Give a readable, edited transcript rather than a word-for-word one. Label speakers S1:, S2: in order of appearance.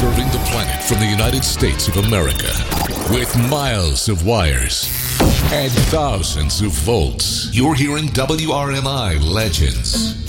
S1: serving the planet from the United States of America. With miles of wires and thousands of volts, you're hearing WRMI Legends.